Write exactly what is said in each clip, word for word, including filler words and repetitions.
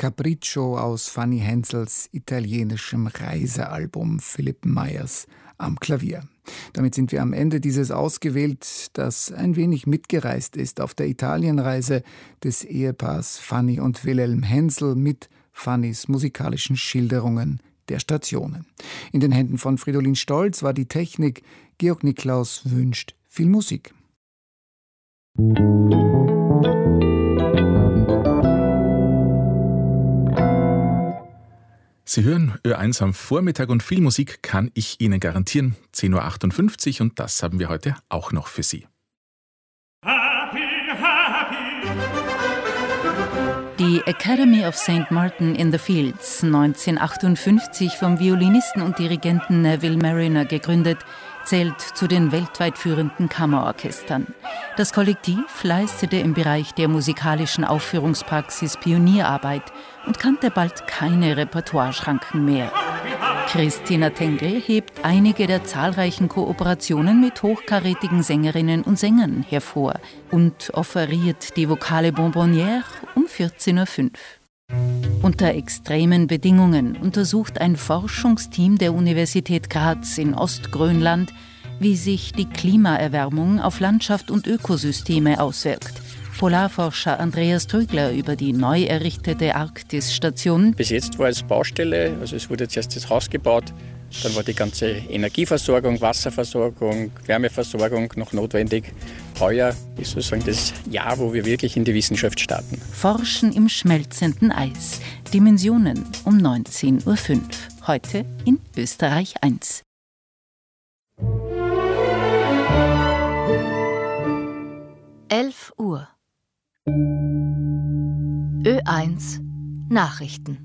Capriccio aus Fanny Hensels italienischem Reisealbum, Philipp Meyers am Klavier. Damit sind wir am Ende dieses ausgewählt, das ein wenig mitgereist ist auf der Italienreise des Ehepaars Fanny und Wilhelm Hensel mit Fannys musikalischen Schilderungen der Stationen. In den Händen von Fridolin Stolz war die Technik. Georg Niklaus wünscht viel Musik. Sie hören Ö eins am Vormittag und viel Musik kann ich Ihnen garantieren. zehn Uhr achtundfünfzig und das haben wir heute auch noch für Sie. Happy, happy. Die Academy of Saint Martin in the Fields, neunzehnhundertachtundfünfzig vom Violinisten und Dirigenten Neville Marriner gegründet, zählt zu den weltweit führenden Kammerorchestern. Das Kollektiv leistete im Bereich der musikalischen Aufführungspraxis Pionierarbeit und kannte bald keine Repertoireschranken mehr. Christina Tengel hebt einige der zahlreichen Kooperationen mit hochkarätigen Sängerinnen und Sängern hervor und offeriert die Vokale Bonbonnière um vierzehn Uhr fünf. Unter extremen Bedingungen untersucht ein Forschungsteam der Universität Graz in Ostgrönland, wie sich die Klimaerwärmung auf Landschaft und Ökosysteme auswirkt. Polarforscher Andreas Trügler über die neu errichtete Arktis-Station. Bis jetzt war es Baustelle, also es wurde jetzt erst das Haus gebaut, dann war die ganze Energieversorgung, Wasserversorgung, Wärmeversorgung noch notwendig. Heuer ist sozusagen das Jahr, wo wir wirklich in die Wissenschaft starten. Forschen im schmelzenden Eis. Dimensionen um neunzehn Uhr fünf. Heute in Österreich eins. elf Uhr. Ö eins Nachrichten.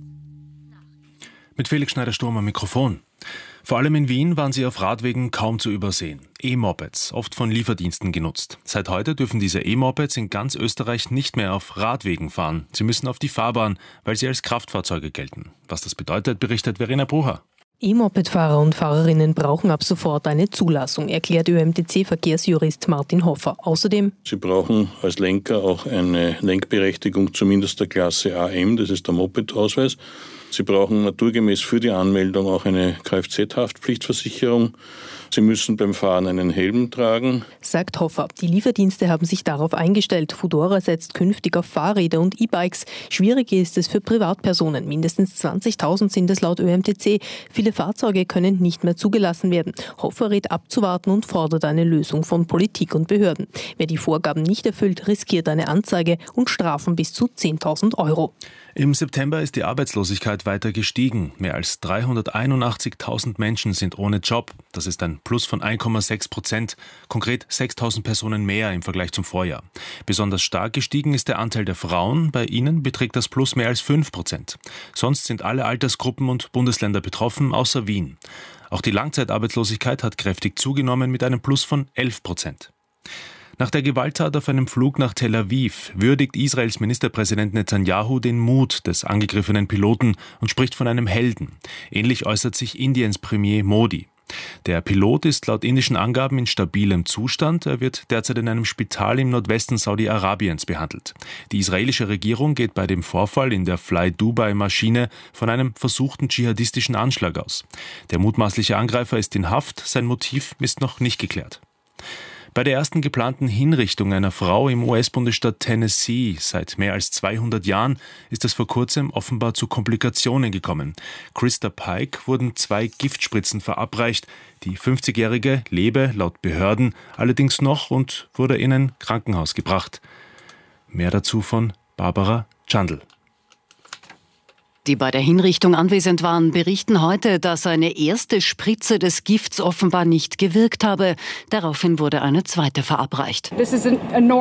Mit Felix Schneider-Sturm am Mikrofon. Vor allem in Wien waren sie auf Radwegen kaum zu übersehen. E-Mopeds, oft von Lieferdiensten genutzt. Seit heute dürfen diese E-Mopeds in ganz Österreich nicht mehr auf Radwegen fahren. Sie müssen auf die Fahrbahn, weil sie als Kraftfahrzeuge gelten. Was das bedeutet, berichtet Verena Brucher. E-Moped-Fahrer und Fahrerinnen brauchen ab sofort eine Zulassung, erklärt Ö M T C-Verkehrsjurist Martin Hoffer. Außerdem: Sie brauchen als Lenker auch eine Lenkberechtigung zumindest der Klasse A M, das ist der Moped-Ausweis. Sie brauchen naturgemäß für die Anmeldung auch eine Kfz-Haftpflichtversicherung. Sie müssen beim Fahren einen Helm tragen, sagt Hoffer. Die Lieferdienste haben sich darauf eingestellt. Foodora setzt künftig auf Fahrräder und E-Bikes. Schwieriger ist es für Privatpersonen. Mindestens zwanzigtausend sind es laut Ö M T C. Viele Fahrzeuge können nicht mehr zugelassen werden. Hoffer rät abzuwarten und fordert eine Lösung von Politik und Behörden. Wer die Vorgaben nicht erfüllt, riskiert eine Anzeige und Strafen bis zu zehntausend Euro. Im September ist die Arbeitslosigkeit weiter gestiegen. Mehr als dreihunderteinundachtzigtausend Menschen sind ohne Job. Das ist ein Plus von eins Komma sechs Prozent, konkret sechstausend Personen mehr im Vergleich zum Vorjahr. Besonders stark gestiegen ist der Anteil der Frauen. Bei ihnen beträgt das Plus mehr als fünf Prozent. Sonst sind alle Altersgruppen und Bundesländer betroffen, außer Wien. Auch die Langzeitarbeitslosigkeit hat kräftig zugenommen mit einem Plus von elf Prozent. Nach der Gewalttat auf einem Flug nach Tel Aviv würdigt Israels Ministerpräsident Netanyahu den Mut des angegriffenen Piloten und spricht von einem Helden. Ähnlich äußert sich Indiens Premier Modi. Der Pilot ist laut indischen Angaben in stabilem Zustand. Er wird derzeit in einem Spital im Nordwesten Saudi-Arabiens behandelt. Die israelische Regierung geht bei dem Vorfall in der Fly Dubai-Maschine von einem versuchten dschihadistischen Anschlag aus. Der mutmaßliche Angreifer ist in Haft. Sein Motiv ist noch nicht geklärt. Bei der ersten geplanten Hinrichtung einer Frau im U S-Bundesstaat Tennessee seit mehr als zweihundert Jahren ist es vor kurzem offenbar zu Komplikationen gekommen. Krista Pike wurden zwei Giftspritzen verabreicht. Die fünfzigjährige lebe laut Behörden allerdings noch und wurde in ein Krankenhaus gebracht. Mehr dazu von Barbara Chandl. Die bei der Hinrichtung anwesend waren, berichten heute, dass eine erste Spritze des Gifts offenbar nicht gewirkt habe. Daraufhin wurde eine zweite verabreicht. Das ist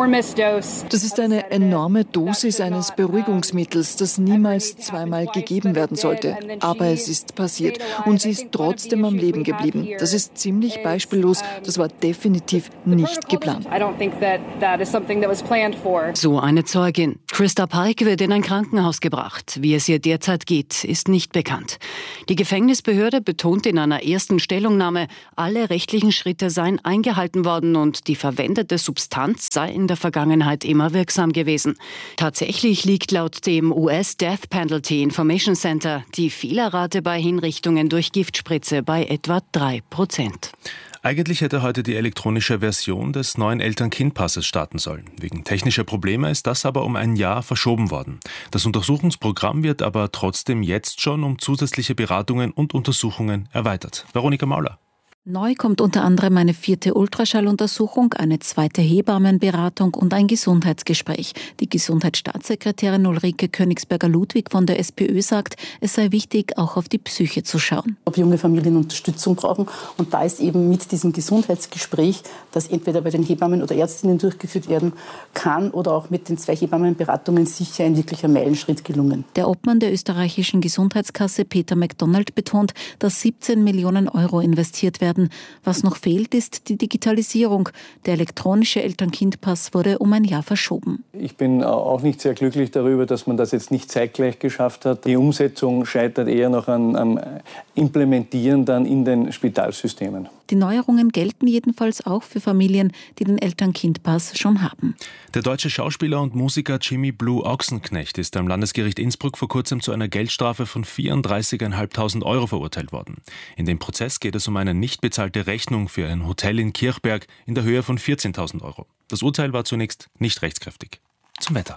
eine enorme Dosis eines Beruhigungsmittels, das niemals zweimal gegeben werden sollte. Aber es ist passiert und sie ist trotzdem am Leben geblieben. Das ist ziemlich beispiellos. Das war definitiv nicht geplant. So eine Zeugin. Krista Pike wird in ein Krankenhaus gebracht. Wie es ihr derzeit derzeit geht, ist nicht bekannt. Die Gefängnisbehörde betont in einer ersten Stellungnahme, alle rechtlichen Schritte seien eingehalten worden und die verwendete Substanz sei in der Vergangenheit immer wirksam gewesen. Tatsächlich liegt laut dem U S Death Penalty Information Center die Fehlerrate bei Hinrichtungen durch Giftspritze bei etwa drei Prozent. Eigentlich hätte heute die elektronische Version des neuen Eltern-Kind-Passes starten sollen. Wegen technischer Probleme ist das aber um ein Jahr verschoben worden. Das Untersuchungsprogramm wird aber trotzdem jetzt schon um zusätzliche Beratungen und Untersuchungen erweitert. Veronika Mauler. Neu kommt unter anderem eine vierte Ultraschalluntersuchung, eine zweite Hebammenberatung und ein Gesundheitsgespräch. Die Gesundheitsstaatssekretärin Ulrike Königsberger-Ludwig von der SPÖ sagt, es sei wichtig, auch auf die Psyche zu schauen. Ob junge Familien Unterstützung brauchen. Und da ist eben mit diesem Gesundheitsgespräch, das entweder bei den Hebammen oder Ärztinnen durchgeführt werden kann oder auch mit den zwei Hebammenberatungen sicher ein wirklicher Meilenschritt gelungen. Der Obmann der österreichischen Gesundheitskasse Peter MacDonald betont, dass siebzehn Millionen Euro investiert werden. Was noch fehlt, ist die Digitalisierung. Der elektronische Eltern-Kind-Pass wurde um ein Jahr verschoben. Ich bin auch nicht sehr glücklich darüber, dass man das jetzt nicht zeitgleich geschafft hat. Die Umsetzung scheitert eher noch an, am Implementieren dann in den Spitalsystemen. Die Neuerungen gelten jedenfalls auch für Familien, die den Eltern-Kind-Pass schon haben. Der deutsche Schauspieler und Musiker Jimmy Blue Ochsenknecht ist am Landesgericht Innsbruck vor kurzem zu einer Geldstrafe von vierunddreißigtausendfünfhundert Euro verurteilt worden. In dem Prozess geht es um eine nicht bezahlte Rechnung für ein Hotel in Kirchberg in der Höhe von vierzehntausend Euro. Das Urteil war zunächst nicht rechtskräftig. Zum Wetter.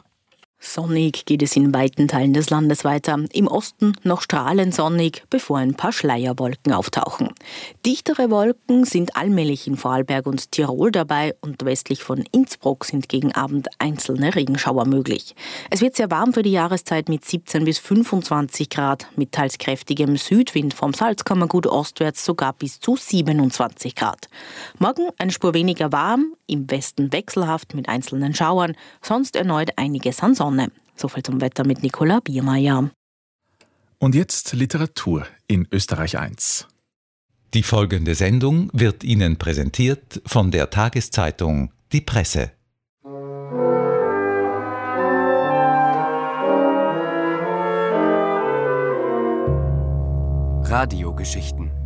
Sonnig geht es in weiten Teilen des Landes weiter. Im Osten noch strahlend sonnig, bevor ein paar Schleierwolken auftauchen. Dichtere Wolken sind allmählich in Vorarlberg und Tirol dabei und westlich von Innsbruck sind gegen Abend einzelne Regenschauer möglich. Es wird sehr warm für die Jahreszeit mit siebzehn bis fünfundzwanzig Grad, mit teils kräftigem Südwind vom Salzkammergut ostwärts sogar bis zu siebenundzwanzig Grad. Morgen eine Spur weniger warm, im Westen wechselhaft mit einzelnen Schauern, sonst erneut einiges an Sonne. Soviel zum Wetter mit Nicola Biermeier. Und jetzt Literatur in Österreich eins. Die folgende Sendung wird Ihnen präsentiert von der Tageszeitung Die Presse. Radiogeschichten.